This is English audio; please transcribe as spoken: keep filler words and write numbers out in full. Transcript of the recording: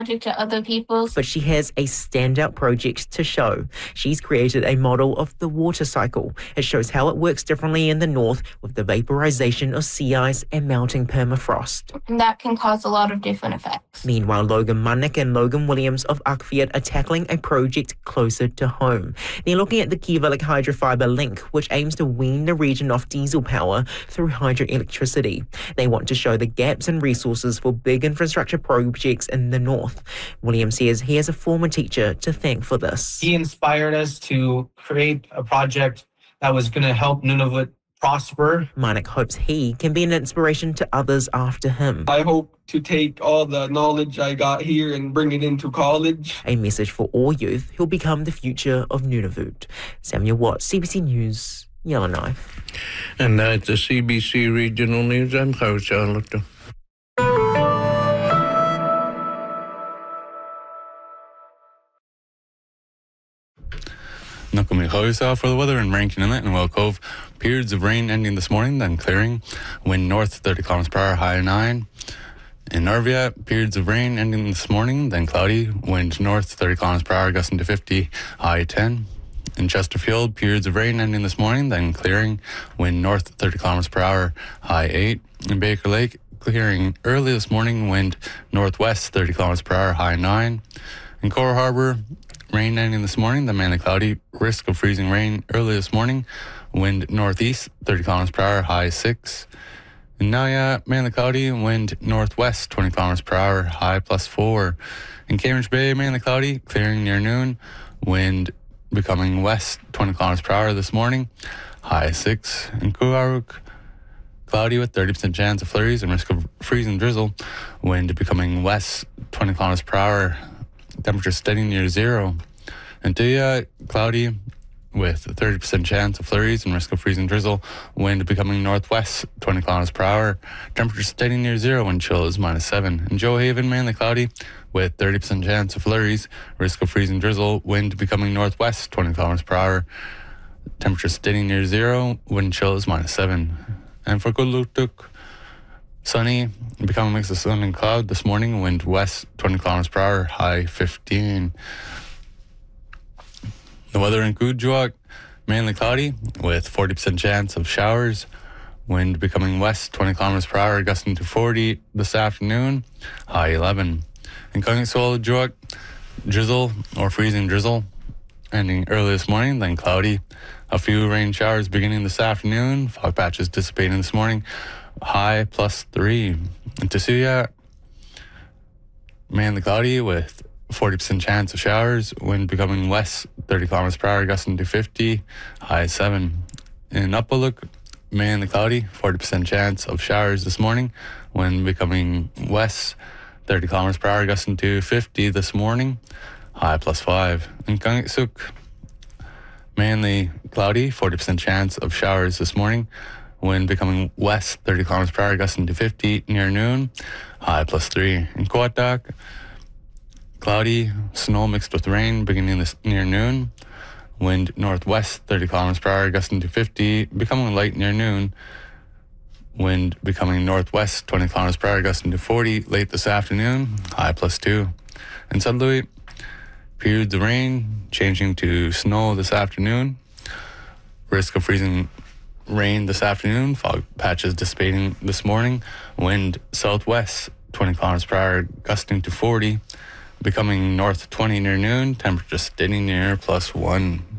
to other people. But she has a standout project to show. She's created a model of the water cycle. It shows how it works differently in the north with the vaporization of sea ice and melting permafrost. And that can cause a lot of different effects. Meanwhile, Logan Munnick and Logan Williams of Akfiat are tackling a project closer to home. They're looking at the Kivalliq hydrofibre link, which aims to wean the region off diesel power through hydroelectricity. They want to show the gaps in resources for big infrastructure projects in the north. Williams says he has a former teacher to thank for this. He inspired us to create a project that was going to help Nunavut prosper. Munnick hopes he can be an inspiration to others after him. I hope to take all the knowledge I got here and bring it into college. A message for all youth who'll become the future of Nunavut. Samuel Watts, C B C News, Yellowknife. And that's the C B C Regional News. I'm Kyle Charlotte. Nakumi Hoisa for the weather in Rankin Inlet and Well Cove. Periods of rain ending this morning, then clearing. Wind north thirty kilometers per hour, high nine. In Narvia, periods of rain ending this morning, then cloudy. Wind north thirty kilometers per hour, gusting to fifty, high ten. In Chesterfield, periods of rain ending this morning, then clearing. Wind north thirty kilometers per hour, high eight. In Baker Lake, clearing early this morning. Wind northwest thirty kilometers per hour, high nine. In Coral Harbour, rain ending this morning, then mainly cloudy. Risk of freezing rain early this morning. Wind northeast, thirty kilometers per hour, high six. In Naya, mainly cloudy. Wind northwest, twenty kilometers per hour, high plus four. In Cambridge Bay, mainly cloudy, clearing near noon. Wind becoming west, twenty kilometers per hour this morning, high six. In Kuaruk, cloudy with thirty percent chance of flurries and risk of freezing drizzle. Wind becoming west, twenty kilometers per hour. Temperature steady near zero. In Tuya, cloudy with a thirty percent chance of flurries and risk of freezing drizzle. Wind becoming northwest, twenty kilometers per hour. Temperature steady near zero and chill is minus seven. In Joe Haven, mainly cloudy with thirty percent chance of flurries, risk of freezing drizzle. Wind becoming northwest, twenty kilometers per hour. Temperature steady near zero. Wind chill is minus seven. And for Kulutuk, sunny, becoming a mix of sun and cloud this morning. Wind west, twenty kilometers per hour, high fifteen. The weather in Kuujjuaq, mainly cloudy with forty percent chance of showers. Wind becoming west, twenty kilometers per hour, gusting to forty this afternoon, high eleven. In Kungsholjuaq, drizzle or freezing drizzle, ending early this morning, then cloudy. A few rain showers beginning this afternoon. Fog patches dissipating this morning, high plus three. In Tasuya, mainly cloudy with forty percent chance of showers. Wind becoming west, thirty kilometers per hour, gusting to fifty, high seven. In Upaluk, mainly cloudy, forty percent chance of showers this morning. Wind becoming west, thirty kilometers per hour, gusting to fifty this morning, high plus five. In Kangiksuk, mainly cloudy, forty percent chance of showers this morning. Wind becoming west, thirty kilometers per hour, gusting to fifty near noon, high plus three. In Kuatak, cloudy, snow mixed with rain beginning this near noon. Wind northwest, thirty kilometers per hour, gusting to fifty, becoming light near noon. Wind becoming northwest, twenty kilometers per hour, gusting to forty late this afternoon, high plus two. In Sudlui, periods of rain changing to snow this afternoon. Risk of freezing rain this afternoon. Fog patches dissipating this morning. Wind southwest, twenty kilometers per hour, gusting to forty. Becoming north twenty near noon. Temperature steady near plus one.